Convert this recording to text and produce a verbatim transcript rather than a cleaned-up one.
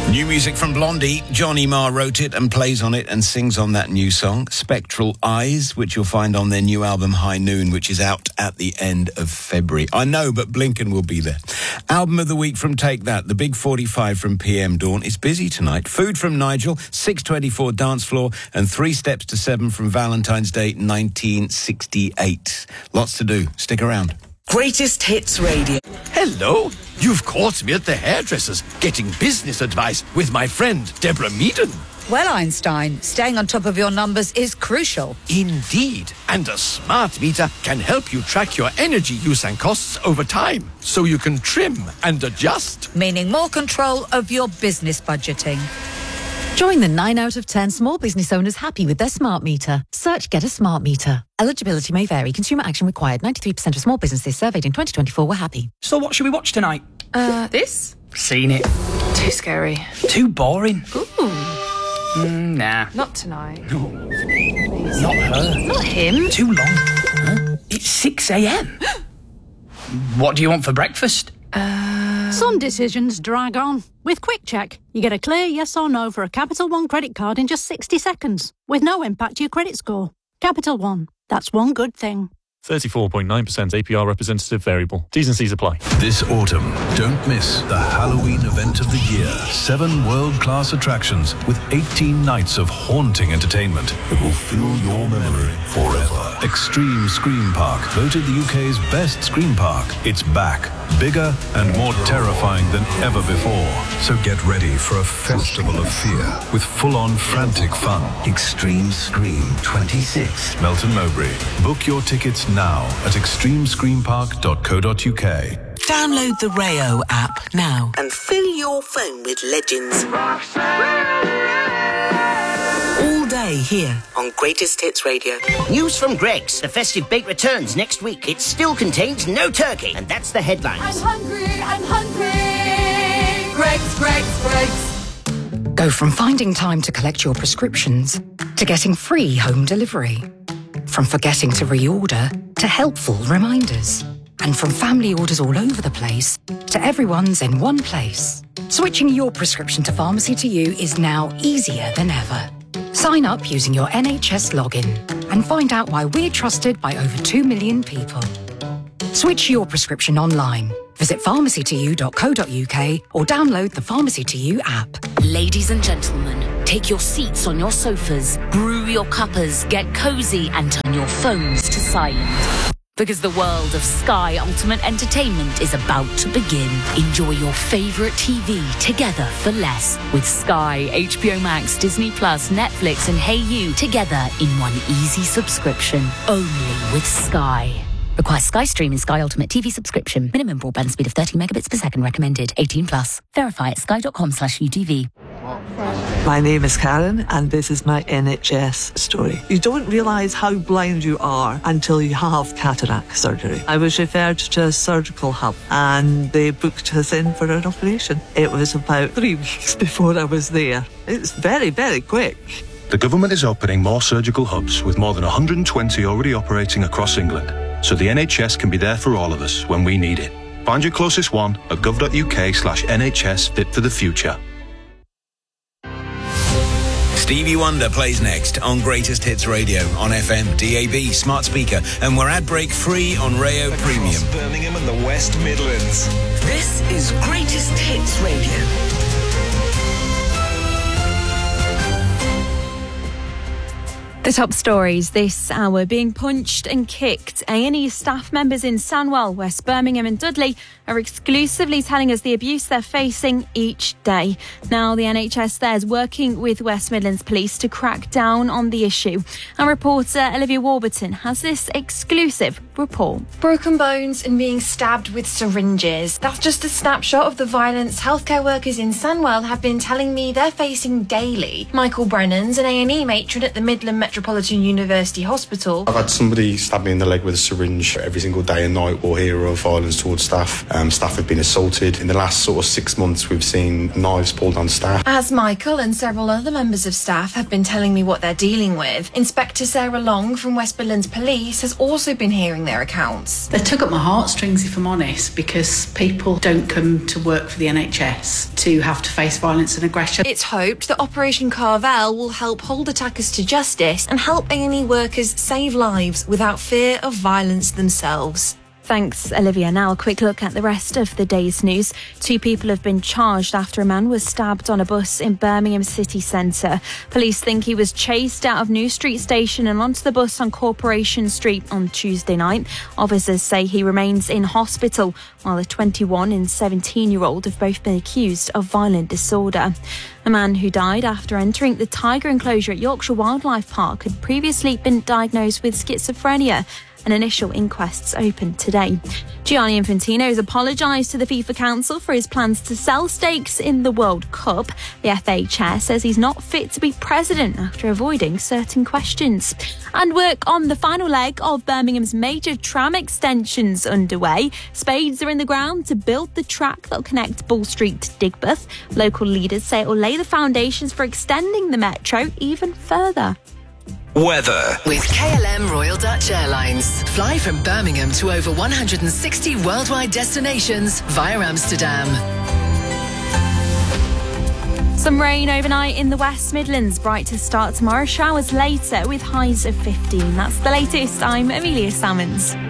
New music from Blondie. Johnny Marr wrote it and plays on it and sings on that new song, Spectral Eyes, which you'll find on their new album High Noon, which is out at the end of February. I know, but Blinken will be there. Album of the week from Take That, the Big forty-five from P M Dawn. It's busy tonight. Food from Nigel, six twenty-four Dance Floor, and Three Steps to Seven from Valentine's Day nineteen sixty-eight. Lots to do. Stick around. Greatest Hits Radio. Hello. You've caught me at the hairdresser's getting business advice with my friend Deborah Meaden. Well, Einstein, staying on top of your numbers is crucial. Indeed. And a smart meter can help you track your energy use and costs over time, so you can trim and adjust. Meaning more control of your business budgeting. Join the nine out of ten small business owners happy with their smart meter. Search Get a Smart Meter. Eligibility may vary. Consumer action required. ninety-three percent of small businesses surveyed in twenty twenty-four were happy. So what should we watch tonight? Uh, this? Seen it. Too scary. Too boring. Ooh. Mm, nah. Not tonight. No. Please. Not her. Not him. Too long. Huh? It's six a.m. What do you want for breakfast? Uh... Some decisions drag on. With Quick Check, you get a clear yes or no for a Capital One credit card in just sixty seconds, with no impact to your credit score. Capital One. That's one good thing. thirty-four point nine percent A P R representative variable. T's and C's apply. This autumn, don't miss the Halloween event of the year. Seven world-class attractions with eighteen nights of haunting entertainment that will fill your memory forever. Extreme Scream Park, voted the U K's best scream park. It's back, bigger and more terrifying than ever before. So get ready for a festival of fear with full-on frantic fun. Extreme Scream twenty-six. Melton Mowbray. Book your tickets now at extreme scream park dot co dot uk. Download the Rayo app now and fill your phone with legends. All day here on Greatest Hits Radio. News from Greggs. The festive bake returns next week. It still contains no turkey, and that's the headlines. I'm hungry, I'm hungry. Greggs, Greggs, Greggs. Go from finding time to collect your prescriptions to getting free home delivery. From forgetting to reorder to helpful reminders. And from family orders all over the place to everyone's in one place. Switching your prescription to Pharmacy to You is now easier than ever. Sign up using your N H S login and find out why we're trusted by over two million people. Switch your prescription online. Visit pharmacy to you dot co dot uk or download the Pharmacy to You app. Ladies and gentlemen, take your seats on your sofas, brew your cuppers, get cosy and turn your phones to silent. Because the world of Sky Ultimate Entertainment is about to begin. Enjoy your favourite T V together for less. With Sky, H B O Max, Disney Plus, Netflix and Hey You together in one easy subscription. Only with Sky. Requires Sky Stream and Sky Ultimate T V subscription. Minimum broadband speed of thirty megabits per second recommended. eighteen plus. Verify at sky dot com slash U T V. My name is Karen and this is my N H S story. You don't realise how blind you are until you have cataract surgery. I was referred to a surgical hub and they booked us in for an operation. It was about three weeks before I was there. It's very, very quick. The government is opening more surgical hubs with more than one hundred twenty already operating across England, so the N H S can be there for all of us when we need it. Find your closest one at gov dot uk slash NHS Fit for the Future. Stevie Wonder plays next on Greatest Hits Radio on F M, D A B, smart speaker, and we're ad break free on Rayo Premium. Across Birmingham and the West Midlands. This is Greatest Hits Radio. The top stories this hour: being punched and kicked. A and E staff members in Sandwell, West Birmingham and Dudley are exclusively telling us the abuse they're facing each day. Now the N H S there is working with West Midlands Police to crack down on the issue. And reporter Olivia Warburton has this exclusive report. Broken bones and being stabbed with syringes. That's just a snapshot of the violence healthcare workers in Sandwell have been telling me they're facing daily. Michael Brennan's an A and E matron at the Midland Metropolitan University Hospital. I've had somebody stab me in the leg with a syringe every single day and night, or hear of violence towards staff. Um, staff have been assaulted. In the last sort of six months, we've seen knives pulled on staff. As Michael and several other members of staff have been telling me what they're dealing with, Inspector Sarah Long from West Midlands Police has also been hearing their accounts. They tug at my heartstrings, if I'm honest, because people don't come to work for the N H S to have to face violence and aggression. It's hoped that Operation Carvel will help hold attackers to justice and help A and E workers save lives without fear of violence themselves. Thanks, Olivia. Now a quick look at the rest of the day's news. Two people have been charged after a man was stabbed on a bus in Birmingham city centre. Police think he was chased out of New Street Station and onto the bus on Corporation Street on Tuesday night. Officers say he remains in hospital, while the twenty-one and seventeen-year-old have both been accused of violent disorder. A man who died after entering the tiger enclosure at Yorkshire Wildlife Park had previously been diagnosed with schizophrenia. An initial inquest's opened today. Gianni Infantino has apologised to the FIFA Council for his plans to sell stakes in the World Cup. The F A chair says he's not fit to be president after avoiding certain questions. And work on the final leg of Birmingham's major tram extensions underway. Spades are in the ground to build the track that'll connect Bull Street to Digbeth. Local leaders say it will lay the foundations for extending the metro even further. Weather. With K L M Royal Dutch Airlines. Fly from Birmingham to over one hundred sixty worldwide destinations via Amsterdam. Some rain overnight in the West Midlands. Bright to start tomorrow. Showers later with highs of fifteen. That's the latest. I'm Amelia Salmons.